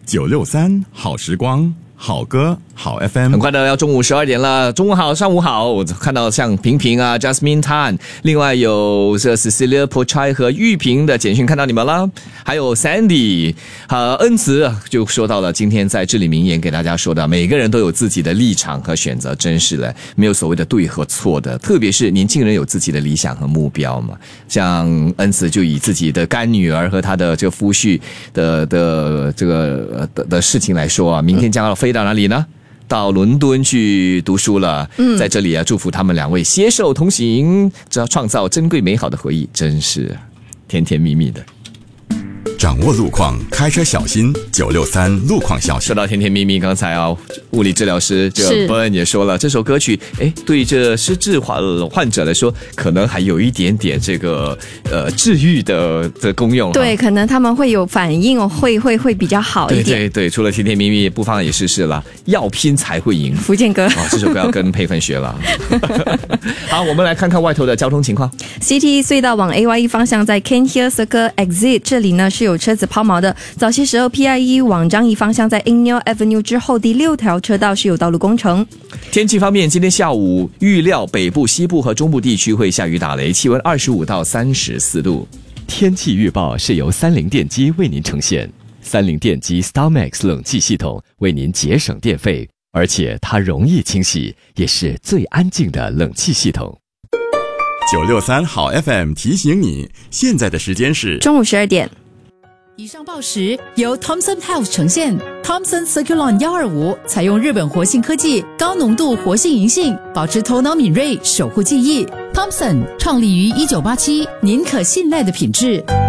963好时光，好歌好 FM。 很快的要中午12点了，中午好，上午好。我看到像平平啊 Jasmine Tan， 另外有这 Cecilia Pochai 和玉萍的简讯看到你们了，还有 Sandy 恩慈就说到了今天在至理名言给大家说的，每个人都有自己的立场和选择，真是的，没有所谓的对和错的，特别是年轻人有自己的理想和目标嘛。像恩慈就以自己的干女儿和他的这个夫婿的这个的事情来说啊，明天将要飞到哪里呢？到伦敦去读书了，在这里啊，祝福他们两位携手同行，只要创造珍贵美好的回忆，真是甜甜蜜蜜的。 掌握路况，开车小心。963路况消息。 说到甜甜蜜蜜，刚才啊，物理治疗师这个 Burn 也说了，这首歌曲，对这失智患者来说，可能还有一点点这个治愈的功用。 对，可能他们会有反应哦，会比较好一点。 对，除了甜甜蜜蜜，不妨也试试了，要拼才会赢。 福建歌这首歌要跟佩芬学了。好，我们来看看外头的交通情况。 CT 隧道往 AYE 方向，在 Cairnhill Circle Exit 这里呢是有车子抛锚的。早些时候 PIE 往樟宜方向，在 Ingneol Avenue 之后第6条车道是有道路工程。 天气方面，今天下午预料北部、西部和中部地区会下雨打雷，气温25到34度。 天气预报是由三菱电机为您呈现。三菱电机 StarMax 冷气系统为您节省电费，而且它容易清洗，也是最安静的冷气系统。 963好 FM 提醒你，现在的时间是中午12点。 以上报时由 Thomson Health 呈现。Thomson Circulon 125采用日本活性科技，高浓度活性银杏，保持头脑敏锐，守护记忆。Thomson 创立于1987，您可信赖的品质。